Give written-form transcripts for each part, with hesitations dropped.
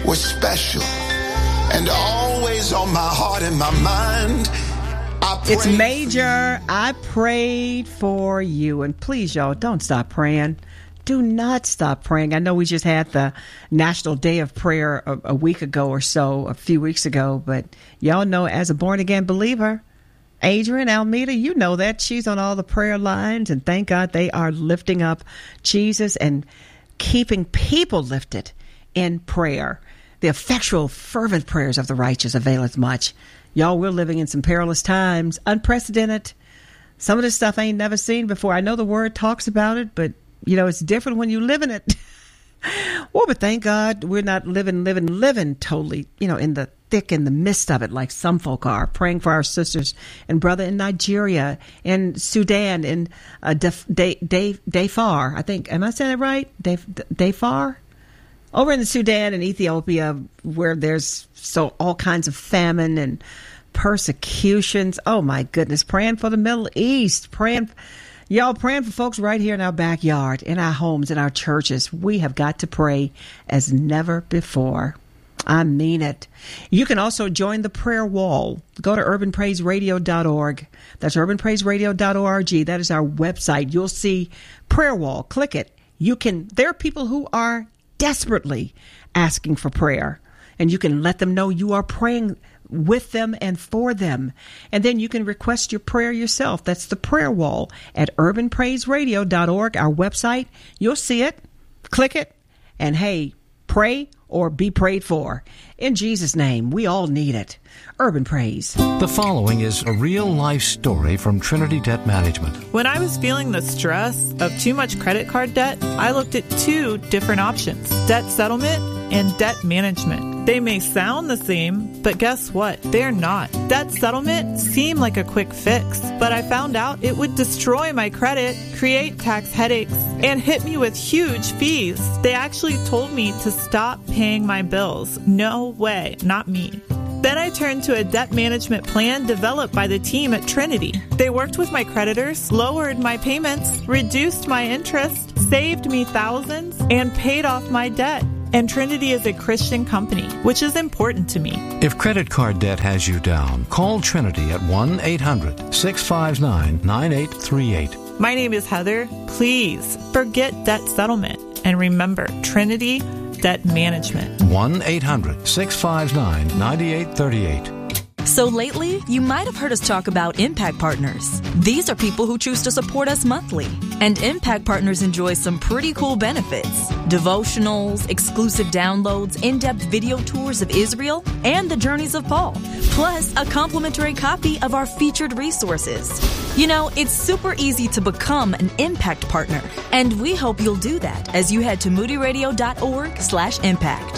was special and always on my heart and my mind. It's Major. I prayed for you. And please, y'all, don't stop praying. Do not stop praying. I know we just had the National Day of Prayer a week ago or so, a few weeks ago, but y'all know as a born-again believer, Adrian Almeida, you know that. She's on all the prayer lines, and thank God they are lifting up Jesus and keeping people lifted in prayer. The effectual, fervent prayers of the righteous availeth much. Y'all, we're living in some perilous times, unprecedented. Some of this stuff I ain't never seen before. I know the word talks about it, but you know, it's different when you live in it. Well, but thank God we're not living totally, you know, in the thick, in the midst of it, like some folk are. Praying for our sisters and brother in Nigeria, in Sudan, in Darfur. I think, am I saying it right? Darfur? Over in the Sudan and Ethiopia, where there's all kinds of famine and persecutions. Oh, my goodness. Praying for the Middle East. Praying for folks right here in our backyard, in our homes, in our churches. We have got to pray as never before. I mean it. You can also join the prayer wall. Go to urbanpraiseradio.org. That's urbanpraiseradio.org. That is our website. You'll see prayer wall. Click it. There are people who are desperately asking for prayer, and you can let them know you are praying with them and for them. And then you can request your prayer yourself. That's the prayer wall at urbanpraiseradio.org, our website. You'll see it, click it, and hey, pray or be prayed for. In Jesus' name, we all need it. Urban Praise. The following is a real-life story from Trinity Debt Management. When I was feeling the stress of too much credit card debt, I looked at two different options: debt settlement and debt management. They may sound the same, but guess what? They're not. Debt settlement seemed like a quick fix, but I found out it would destroy my credit, create tax headaches, and hit me with huge fees. They actually told me to stop paying my bills. No way, not me. Then I turned to a debt management plan developed by the team at Trinity. They worked with my creditors, lowered my payments, reduced my interest, saved me thousands, and paid off my debt. And Trinity is a Christian company, which is important to me. If credit card debt has you down, call Trinity at 1-800-659-9838. My name is Heather. Please forget debt settlement and remember Trinity Debt Management. 1-800-659-9838. So lately, you might have heard us talk about Impact Partners. These are people who choose to support us monthly. And Impact Partners enjoy some pretty cool benefits: devotionals, exclusive downloads, in-depth video tours of Israel, and the journeys of Paul. Plus, a complimentary copy of our featured resources. You know, it's super easy to become an Impact Partner. And we hope you'll do that as you head to moodyradio.org/impact.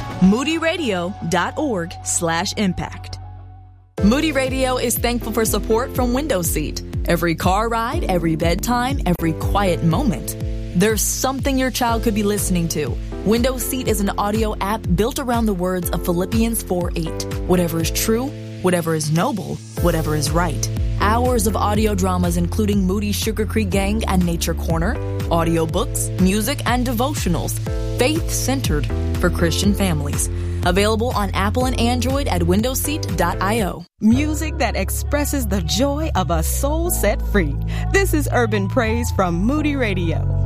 moodyradio.org/impact. Moody Radio is thankful for support from Window Seat. Every car ride, every bedtime, every quiet moment, there's something your child could be listening to. Window Seat is an audio app built around the words of Philippians 4:8. Whatever is true, whatever is noble, whatever is right. Hours of audio dramas including Moody Sugar Creek Gang and Nature Corner, audiobooks, music, and devotionals, faith-centered for Christian families. Available on Apple and Android at windowseat.io. Music that expresses the joy of a soul set free. This is Urban Praise from Moody Radio.